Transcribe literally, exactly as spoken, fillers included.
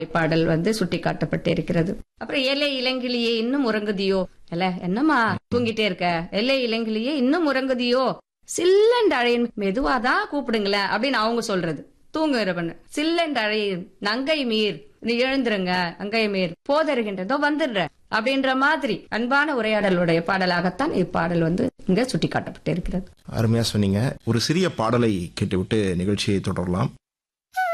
இப்பாடல் வந்து சுட்டிக்காட்டப்பட்டிருக்கிறது. அப்புறம் ஏலே இளங்கிளியே இன்னும் உறங்குதியோ, இல்ல என்னம்மா தூங்கிட்டே இருக்க, ஏலே இளங்கிளியே இன்னும் உறங்குதியோ, சில்லென்று அழையின், மெதுவாதான் கூப்பிடுங்களேன் அப்படின்னு அவங்க சொல்றது. தூங்குறவன் சில்லென்று அழையின் நங்கை மீர், நீ எழுந்துருங்க நங்கை மீர், போதருகின்றதோ வந்துடுற அப்படின்ற மாதிரி அன்பான உரையாடலுடைய பாடலாகத்தான் இப்பாடல் வந்து இங்க சுட்டிக்காட்டப்பட்டிருக்கிறது. அருமையா சொன்னீங்க. ஒரு சிறிய பாடலை கேட்டுவிட்டு நிகழ்ச்சியை தொடரலாம்.